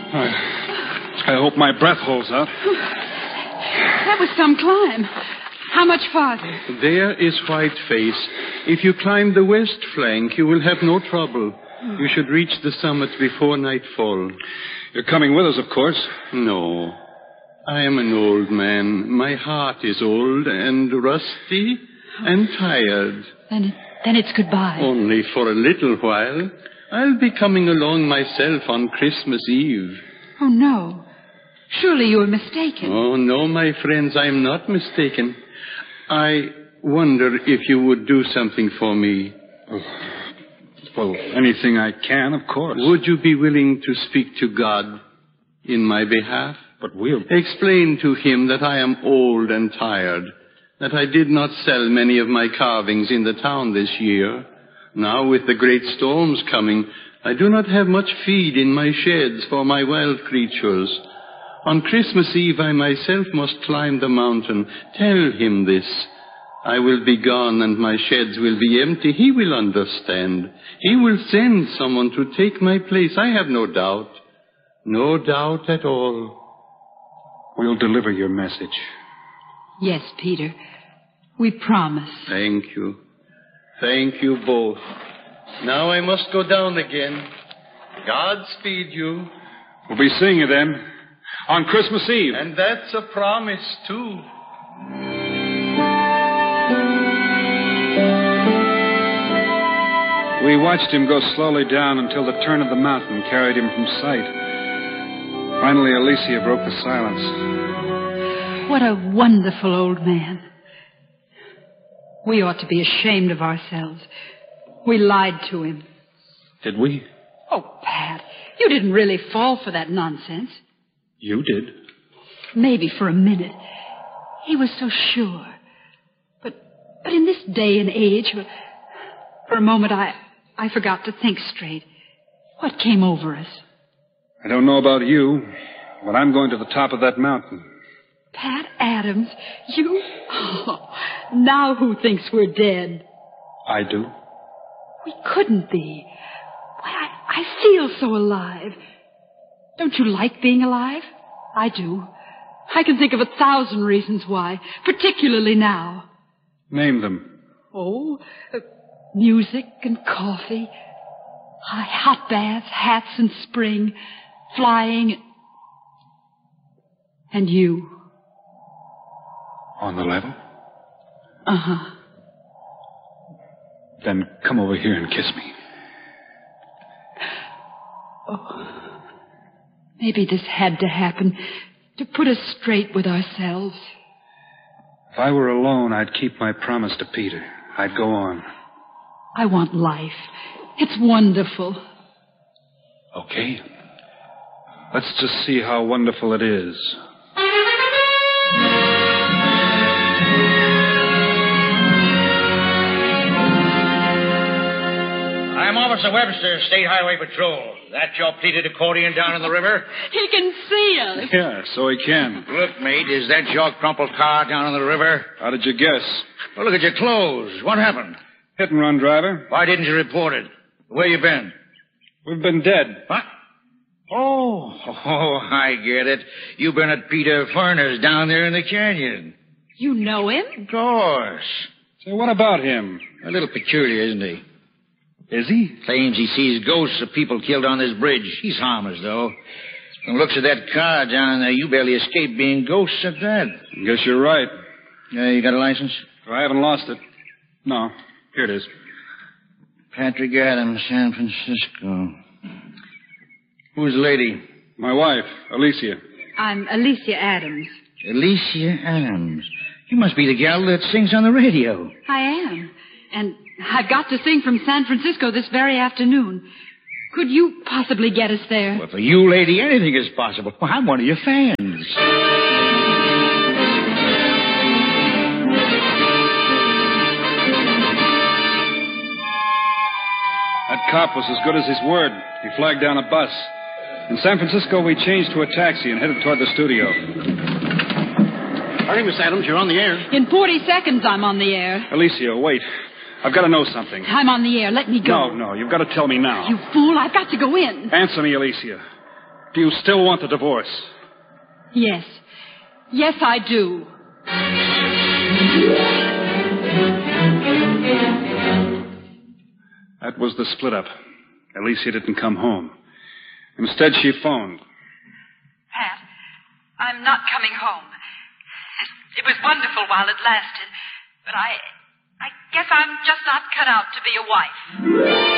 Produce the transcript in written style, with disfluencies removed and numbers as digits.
I hope my breath holds out. That was some climb. How much farther? There is White Face. If you climb the west flank, you will have no trouble. You should reach the summit before nightfall. You're coming with us, of course. No. I am an old man. My heart is old and rusty and tired. Then it's goodbye. Only for a little while. I'll be coming along myself on Christmas Eve. Oh, no. Surely you were mistaken. Oh, no, my friends, I'm not mistaken. I wonder if you would do something for me. Well, anything I can, of course. Would you be willing to speak to God in my behalf? But we'll... Explain to him that I am old and tired, that I did not sell many of my carvings in the town this year. Now, with the great storms coming, I do not have much feed in my sheds for my wild creatures. On Christmas Eve, I myself must climb the mountain. Tell him this. I will be gone and my sheds will be empty. He will understand. He will send someone to take my place. I have no doubt. No doubt at all. We'll deliver your message. Yes, Peter. We promise. Thank you. Thank you both. Now I must go down again. Godspeed you. We'll be seeing you then. On Christmas Eve. And that's a promise, too. We watched him go slowly down until the turn of the mountain carried him from sight. Finally, Alicia broke the silence. What a wonderful old man. We ought to be ashamed of ourselves. We lied to him. Did we? Oh, Pat, you didn't really fall for that nonsense. You did. Maybe for a minute. He was so sure. But in this day and age, for a moment I forgot to think straight. What came over us? I don't know about you, but I'm going to the top of that mountain. Pat Adams, you? Oh, now who thinks we're dead? I do. We couldn't be. Why, I feel so alive. Don't you like being alive? I do. I can think of 1,000 reasons why, particularly now. Name them. Oh, music and coffee, hot baths, hats in spring, flying, and you. On the level? Uh-huh. Then come over here and kiss me. Oh, maybe this had to happen to put us straight with ourselves. If I were alone, I'd keep my promise to Peter. I'd go on. I want life. It's wonderful. Okay. Let's just see how wonderful it is. I'm Officer Webster, State Highway Patrol. That your pleated accordion down in the river? He can see us. Yeah, so he can. Look, mate, is that your crumpled car down in the river? How did you guess? Well, look at your clothes. What happened? Hit and run, driver. Why didn't you report it? Where you been? We've been dead. What? Oh, I get it. You've been at Peter Furner's down there in the canyon. You know him? Of course. Say, what about him? A little peculiar, isn't he? Is he? Claims he sees ghosts of people killed on this bridge. He's harmless, though. From the looks of that car down there, you barely escaped being ghosts at that. Guess you're right. You got a license? I haven't lost it. No. Here it is. Patrick Adams, San Francisco. Who's the lady? My wife, Alicia. I'm Alicia Adams. Alicia Adams. You must be the gal that sings on the radio. I am. And I've got to sing from San Francisco this very afternoon. Could you possibly get us there? Well, for you, lady, anything is possible. Well, I'm one of your fans. That cop was as good as his word. He flagged down a bus. In San Francisco, we changed to a taxi and headed toward the studio. Hurry, Miss Adams. You're on the air. In 40 seconds, I'm on the air. Alicia, wait. I've got to know something. I'm on the air. Let me go. No, you've got to tell me now. You fool. I've got to go in. Answer me, Alicia. Do you still want the divorce? Yes. Yes, I do. That was the split up. Alicia didn't come home. Instead, she phoned. Pat, I'm not coming home. It was wonderful while it lasted, but I guess I'm just not cut out to be a wife.